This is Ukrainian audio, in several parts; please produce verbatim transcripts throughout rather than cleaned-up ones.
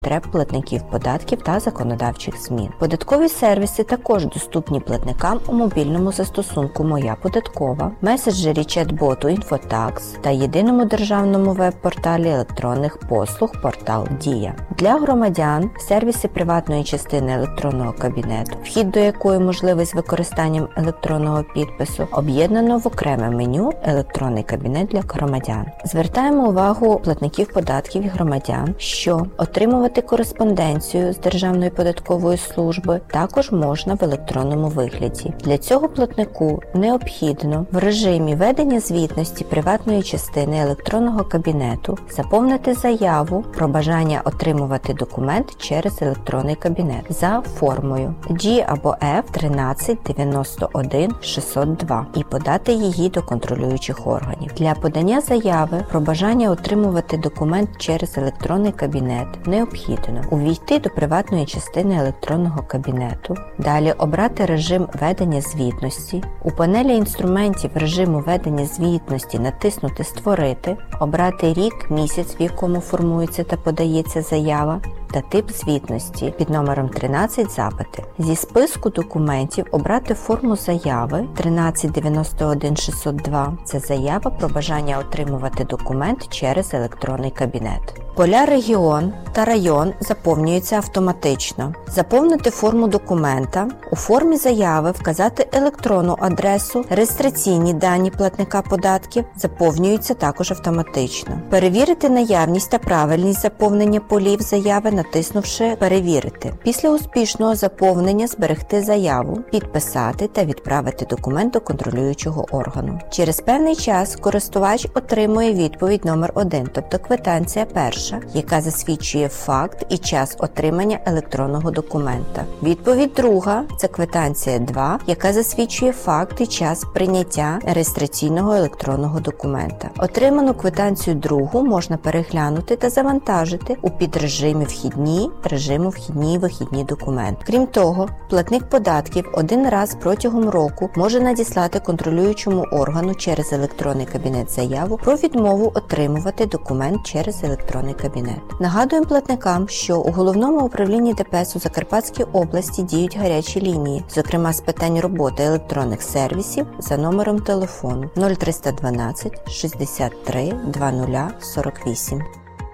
потреб платників податків та законодавчих змін. Податкові сервіси також доступні платникам у мобільному застосунку «Моя податкова», меседжері чат-боту «Інфотакс» та єдиному державному веб-порталі електронних послуг «Портал Дія». Для громадян сервіси приватної частини електронного кабінету, вхід до якої можливий з використанням електронного підпису, об'єднано в окреме меню «Електронний кабінет для громадян». Звертаємо увагу платників податків і громадян, що отримувати кореспонденцію з Державної податкової служби також можна в електронному вигляді. Для цього платнику необхідно в режимі ведення звітності приватної частини електронного кабінету заповнити заяву про бажання отримувати документ через електронний кабінет за формою джі або еф тринадцять дев'яносто один шістсот два і подати її до контролюючих органів. Для подання заяви про бажання отримувати документ через електронний кабінет необхідно увійти до приватної частини електронного кабінету, далі обрати режим ведення звітності, у панелі інструментів режиму ведення звітності натиснути «Створити», обрати рік, місяць, в якому формується та подається заява, та тип звітності під номером тринадцять «Запити». Зі списку документів обрати форму заяви тринадцять дев'яносто один шістсот два – це заява про бажання отримувати документ через електронний кабінет. Поля «Регіон» та «Район» заповнюються автоматично. Заповнити форму документа, у формі заяви вказати електронну адресу, реєстраційні дані платника податків заповнюються також автоматично. Перевірити наявність та правильність заповнення полів заяви, натиснувши «Перевірити». Після успішного заповнення зберегти заяву, підписати та відправити документ до контролюючого органу. Через певний час користувач отримує відповідь номер один, тобто квитанція перша, яка засвідчує факт і час отримання електронного документа. Відповідь друга – це квитанція два, яка засвідчує факт і час прийняття реєстраційного електронного документа. Отриману квитанцію другу можна переглянути та завантажити у підрежимі вхідні, режиму вхідні і вихідні документи. Крім того, платник податків один раз протягом року може надіслати контролюючому органу через електронний кабінет заяву про відмову отримувати документ через електронний кабінет. Нагадуємо платникам, що у Головному управлінні ДПС у Закарпатській області діють гарячі лінії, зокрема з питань роботи електронних сервісів за номером телефону нуль триста дванадцять шістдесят три двадцять сорок вісім.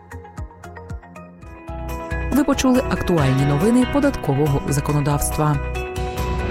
Ви почули актуальні новини податкового законодавства.